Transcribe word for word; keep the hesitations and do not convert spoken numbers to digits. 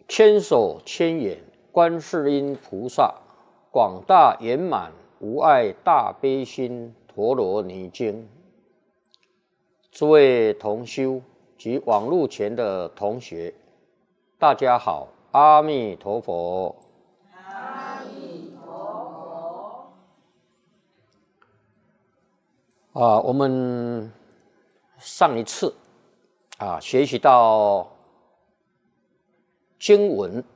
千手千眼观世音菩萨，广大圆满无碍大悲心陀罗尼经。诸位同修及网络前的同学，大家好，阿弥陀佛。 阿弥陀佛。啊，我们上一次啊学习到经文